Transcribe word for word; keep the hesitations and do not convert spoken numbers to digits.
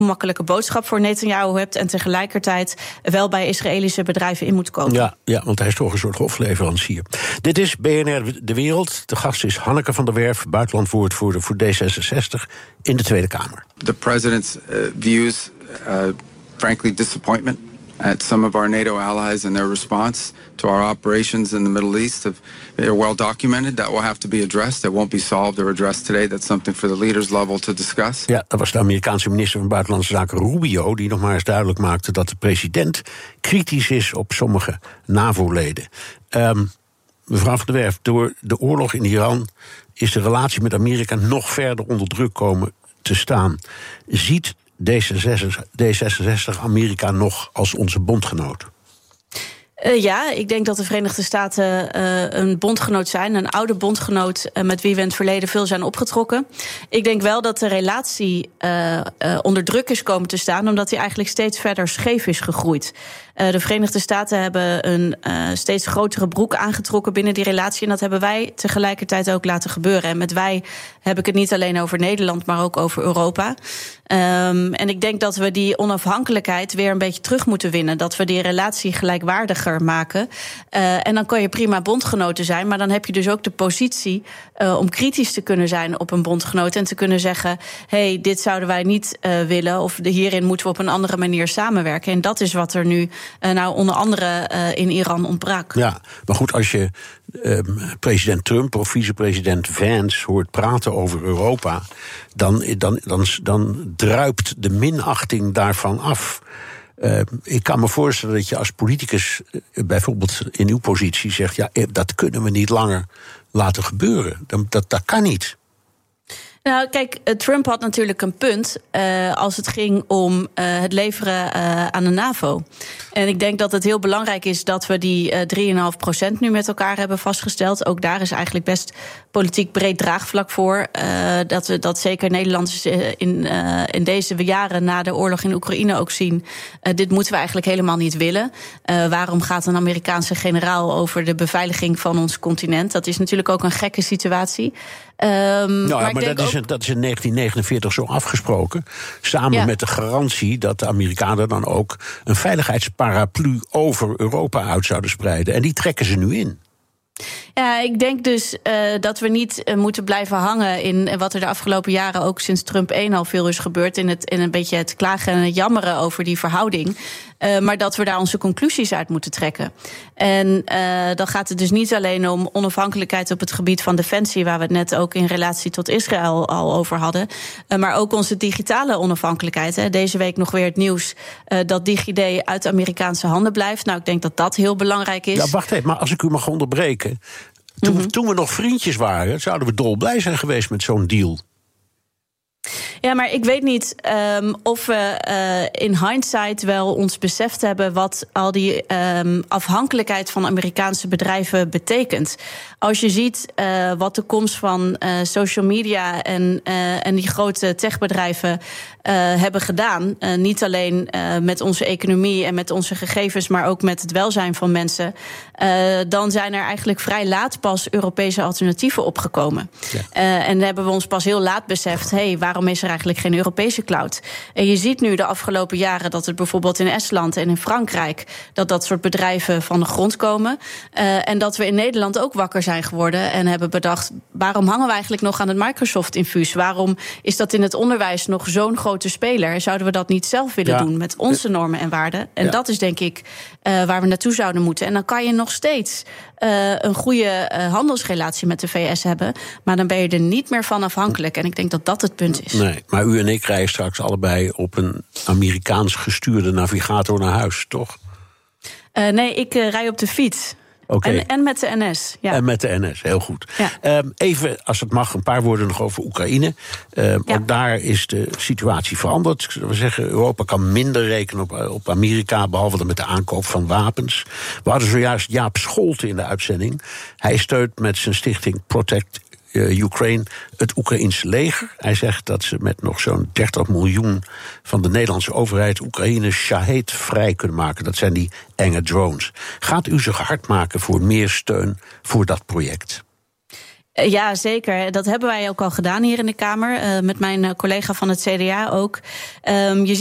makkelijke boodschap voor Netanyahu hebt en tegelijkertijd wel bij Israëlische bedrijven in moet kopen. Ja, ja, want hij is toch een soort hofleverancier. Dit is B N R De Wereld. De gast is Hanneke van der Werf, buitenlandwoordvoerder voor D zesenzestig in de Tweede Kamer. The president's uh, views, uh, frankly, disappointment at some of our NATO allies and their response to our operations in the Middle East. They're well documented. That will have to be addressed. That won't be solved or addressed today. That's something for the leaders level to discuss. Ja, dat was de Amerikaanse minister van Buitenlandse Zaken Rubio, die nog maar eens duidelijk maakte dat de president kritisch is op sommige NAVO-leden. Um, mevrouw van der Werf, door de oorlog in Iran is de relatie met Amerika nog verder onder druk komen te staan. Ziet D zesenzestig Amerika nog als onze bondgenoot? Uh, ja, ik denk dat de Verenigde Staten uh, een bondgenoot zijn, een oude bondgenoot uh, met wie we in het verleden veel zijn opgetrokken. Ik denk wel dat de relatie uh, uh, onder druk is komen te staan, omdat die eigenlijk steeds verder scheef is gegroeid. Uh, de Verenigde Staten hebben een uh, steeds grotere broek aangetrokken binnen die relatie. En dat hebben wij tegelijkertijd ook laten gebeuren. En met wij heb ik het niet alleen over Nederland, maar ook over Europa. Um, en ik denk dat we die onafhankelijkheid weer een beetje terug moeten winnen. Dat we die relatie gelijkwaardiger maken. Uh, en dan kan je prima bondgenoten zijn, maar dan heb je dus ook de positie uh, om kritisch te kunnen zijn op een bondgenoot. En te kunnen zeggen, hé, hey, dit zouden wij niet uh, willen. Of de, hierin moeten we op een andere manier samenwerken. En dat is wat er nu Uh, nou, onder andere uh, in Iran ontbrak. Ja, maar goed, als je uh, president Trump of vicepresident Vance hoort praten over Europa, dan, dan, dan, dan druipt de minachting daarvan af. Uh, ik kan me voorstellen dat je als politicus, uh, bijvoorbeeld in uw positie, zegt, ja, dat kunnen we niet langer laten gebeuren. Dat, dat, dat kan niet. Nou, kijk, Trump had natuurlijk een punt uh, als het ging om uh, het leveren uh, aan de NAVO. En ik denk dat het heel belangrijk is dat we die uh, drie komma vijf procent nu met elkaar hebben vastgesteld. Ook daar is eigenlijk best politiek breed draagvlak voor. Uh, dat we dat zeker Nederlanders in, uh, in deze jaren na de oorlog in Oekraïne ook zien. Uh, dit moeten we eigenlijk helemaal niet willen. Uh, waarom gaat een Amerikaanse generaal over de beveiliging van ons continent? Dat is natuurlijk ook een gekke situatie. Um, nou, maar, maar maar dat, is, dat is in negentien negenenveertig zo afgesproken. Samen ja. met de garantie dat de Amerikanen dan ook een veiligheidsparaplu over Europa uit zouden spreiden. En die trekken ze nu in. Ja, ik denk dus uh, dat we niet uh, moeten blijven hangen in wat er de afgelopen jaren ook sinds Trump één al veel is gebeurd. In, het, in een beetje het klagen en het jammeren over die verhouding. Uh, maar dat we daar onze conclusies uit moeten trekken. En uh, dan gaat het dus niet alleen om onafhankelijkheid op het gebied van defensie, waar we het net ook in relatie tot Israël al over hadden. Uh, maar ook onze digitale onafhankelijkheid. Hè. Deze week nog weer het nieuws uh, dat DigiD uit Amerikaanse handen blijft. Nou, ik denk dat dat heel belangrijk is. Ja, wacht even, maar als ik u mag onderbreken. Toen, mm-hmm. toen we nog vriendjes waren, zouden we dolblij zijn geweest met zo'n deal. Ja, maar ik weet niet um, of we uh, in hindsight wel ons beseft hebben wat al die um, afhankelijkheid van Amerikaanse bedrijven betekent. Als je ziet uh, wat de komst van uh, social media en, uh, en die grote techbedrijven uh, hebben gedaan. Uh, niet alleen uh, met onze economie en met onze gegevens, maar ook met het welzijn van mensen. Uh, dan zijn er eigenlijk vrij laat pas Europese alternatieven opgekomen. Ja. Uh, en hebben we ons pas heel laat beseft, hé, hey, waarom is er eigenlijk geen Europese cloud? En je ziet nu de afgelopen jaren dat het bijvoorbeeld in Estland en in Frankrijk dat dat soort bedrijven van de grond komen. Uh, en dat we in Nederland ook wakker zijn geworden en hebben bedacht, waarom hangen we eigenlijk nog aan het Microsoft-infuus? Waarom is dat in het onderwijs nog zo'n grote speler? Zouden we dat niet zelf willen ja. doen met onze normen en waarden? En ja. dat is denk ik uh, waar we naartoe zouden moeten. En dan kan je nog steeds uh, een goede uh, handelsrelatie met de V S hebben, maar dan ben je er niet meer van afhankelijk. En ik denk dat dat het punt is. Nee, maar u en ik rijden straks allebei op een Amerikaans gestuurde navigator naar huis, toch? Uh, nee, ik uh, rij op de fiets. Okay. En, en met de N S. Ja. En met de N S, heel goed. Ja. Um, even, als het mag, een paar woorden nog over Oekraïne. Um, ja. Ook daar is de situatie veranderd. We zeggen, Europa kan minder rekenen op, op Amerika, behalve dan met de aankoop van wapens. We hadden zojuist Jaap Scholten in de uitzending. Hij steunt met zijn stichting Protect Uh, Ukraine het Oekraïense leger. Hij zegt dat ze met nog zo'n dertig miljoen van de Nederlandse overheid Oekraïne Shahed vrij kunnen maken. Dat zijn die enge drones. Gaat u zich hard maken voor meer steun voor dat project? Ja, zeker. Dat hebben wij ook al gedaan hier in de Kamer. Uh, met mijn collega van het C D A ook. Um, je